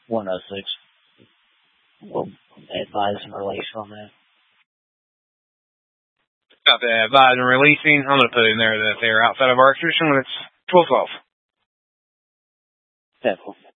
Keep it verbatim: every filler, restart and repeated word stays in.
one oh six. We'll advise and release on that. About the advise and releasing, I'm going to put in there that they're outside of our extradition limits. twelve twelve. Definitely.